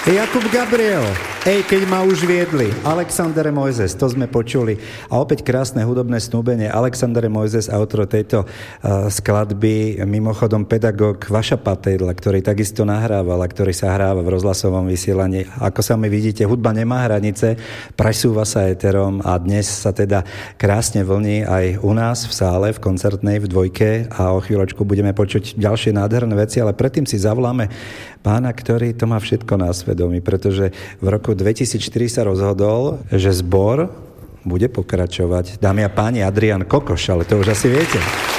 Jakub Gabriel, keď ma už viedli. Alexander Mojzes, to sme počuli. A opäť krásne hudobné snúbenie. Alexander Mojzes, autor tejto skladby, mimochodom pedagóg Vaša Patejdla, ktorý takisto nahrával a ktorý sa hráva v rozhlasovom vysielaní. Ako sami vidíte, hudba nemá hranice, presúva sa éterom a dnes sa teda krásne vlní aj u nás v sále, v koncertnej, v Dvojke a o chvíľočku budeme počuť ďalšie nádherné veci, ale predtým si zavoláme pána, ktorý to má všetko na svedomí, pretože v roku 2004 sa rozhodol, že zbor bude pokračovať. Dámy a páni, Adrián Kokoš, ale to už asi viete.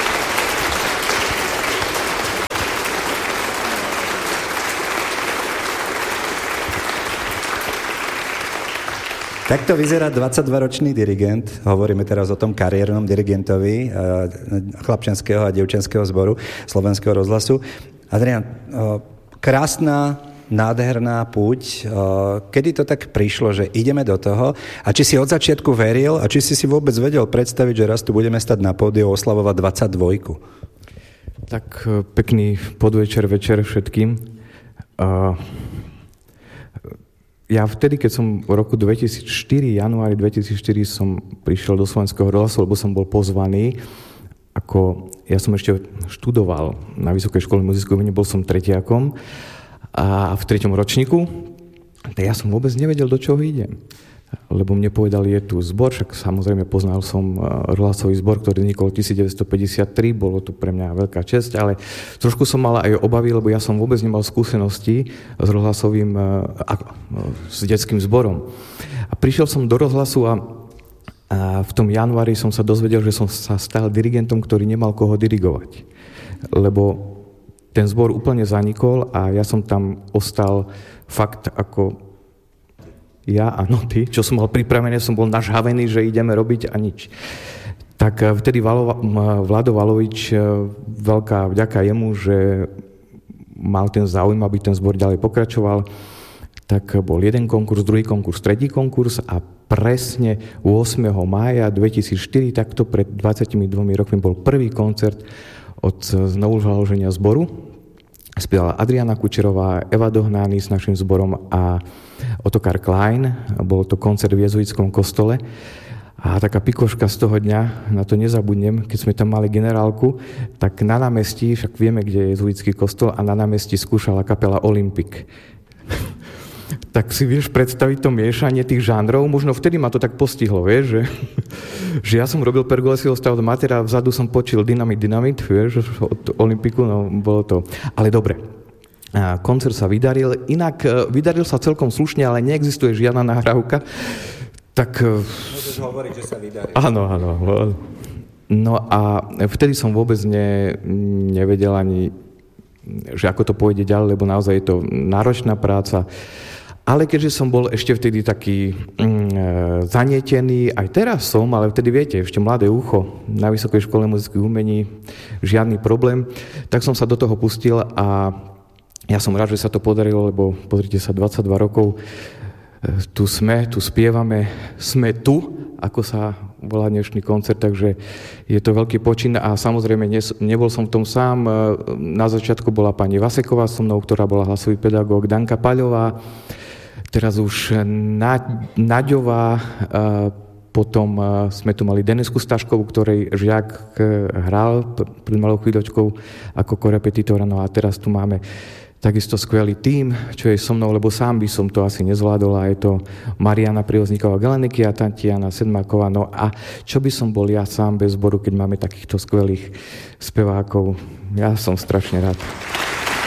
Takto vyzerá 22-ročný dirigent. Hovoríme teraz o tom kariérnom dirigentovi chlapčenského a dievčenského zboru Slovenského rozhlasu. Adrián, krásna, nádherná púť. Kedy to tak prišlo, že ideme do toho? A či si od začiatku veril a či si vôbec vedel predstaviť, že raz tu budeme stať na pódiu oslavovať 22? Tak pekný podvečer, večer všetkým. Ja vtedy, keď som v roku 2004, januári 2004 som prišiel do Slovenského rozhlasu, lebo som bol pozvaný, ja som ešte študoval na Vysokej škole muzického umenia, bol som tretiakom a v 3. ročníku, ja som vôbec nevedel, do čoho idem. Lebo mne povedali, je tu zbor, však samozrejme poznal som rozhlasový zbor, ktorý vznikol 1953, bolo to pre mňa veľká česť, ale trošku som mal aj obavy, lebo ja som vôbec nemal skúsenosti s rozhlasovým, s detským zborom. A prišiel som do rozhlasu a v tom januári som sa dozvedel, že som sa stal dirigentom, ktorý nemal koho dirigovať. Lebo ten zbor úplne zanikol a ja som tam ostal fakt ako ja a ty, čo som mal pripravené, som bol nažhavený, že ideme robiť a nič. Tak vtedy Vlado Valovič, veľká vďaka jemu, že mal ten záujem, aby ten zbor ďalej pokračoval, tak bol jeden konkurs, druhý konkurs, tretí konkurs a presne 8. mája 2004, takto pred 22 rokmi bol prvý koncert od znovuzaloženia zboru. Spievala Adriana Kučerová, Eva Dohnány s našim zborom a Ottokar Klein. Bol to koncert v jezuitskom kostole. A taká pikoška z toho dňa, na to nezabudnem, keď sme tam mali generálku, tak na námestí, však vieme, kde je jezuitský kostol, a na námestí skúšala kapela Olympic. Tak si vieš predstaviť to miešanie tých žánrov, možno vtedy ma to tak postihlo, vieš, že ja som robil Pergolesiho stav do Matera, vzadu som počil Dynamit, vieš, od Olympiku, no bolo to, ale dobre. Koncert sa vydaril, inak vydaril sa celkom slušne, ale neexistuje žiadna nahrávka, tak... Môžeš hovoriť, že sa vydaril. Áno. No a vtedy som vôbec nevedel ani, že ako to pôjde ďalej, lebo naozaj je to náročná práca. Ale keďže som bol ešte vtedy taký zanietený, aj teraz som, ale vtedy viete, ešte mladé ucho na Vysokej škole muzických umení, žiadny problém, tak som sa do toho pustil a ja som rád, že sa to podarilo, lebo pozrite sa, 22 rokov, tu spievame, sme tu, ako sa volá dnešný koncert, takže je to veľký počin a samozrejme nebol som v tom sám. Na začiatku bola pani Vaseková so mnou, ktorá bola hlasový pedagóg, Danka Paľová, teraz už Naďová, potom sme tu mali Denisku Staškovú, ktorej žiak hral pred malou chvíľočkou ako korepetitora, no a teraz tu máme takisto skvelý tím, čo je so mnou, lebo sám by som to asi nezvládol, a je to Mariana Privozníková-Galeniky a Tatiana Sedmáková. No a čo by som bol ja sám bez zboru, keď máme takýchto skvelých spevákov? Ja som strašne rád.